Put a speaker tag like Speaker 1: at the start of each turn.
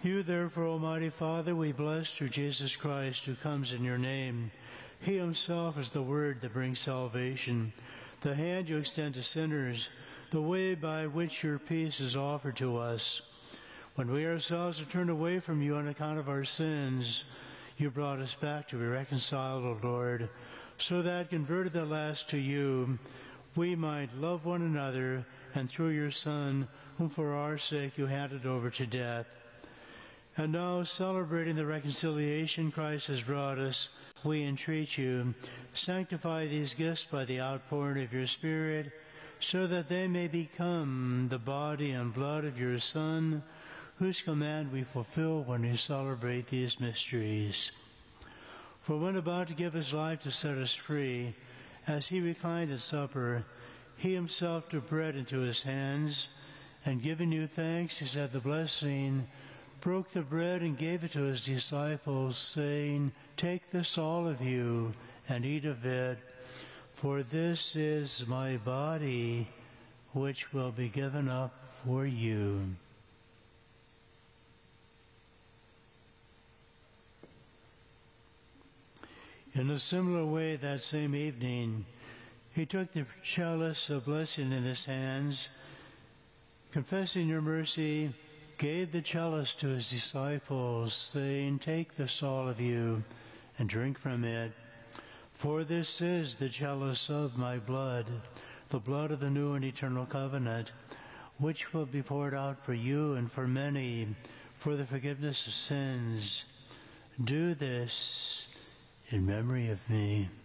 Speaker 1: You therefore, Almighty Father, we bless through Jesus Christ, who comes in your name. He himself is the word that brings salvation, the hand you extend to sinners, the way by which your peace is offered to us. When we ourselves have turned away from you on account of our sins, you brought us back to be reconciled, O Lord, so that, converted at last to you, we might love one another, and through your Son, whom for our sake you handed over to death. And now, celebrating the reconciliation Christ has brought us, we entreat you, sanctify these gifts by the outpouring of your Spirit, so that they may become the body and blood of your Son, whose command we fulfill when we celebrate these mysteries. For when about to give his life to set us free, as he reclined at supper, he himself took bread into his hands, and giving you thanks, he said the blessing, broke the bread and gave it to his disciples, saying, "Take this, all of you, and eat of it, for this is my body, which will be given up for you." In a similar way, that same evening, he took the chalice of blessing in his hands, confessing your mercy, gave the chalice to his disciples, saying, "Take this, all of you, and drink from it. For this is the chalice of my blood, the blood of the new and eternal covenant, which will be poured out for you and for many for the forgiveness of sins. Do this in memory of me."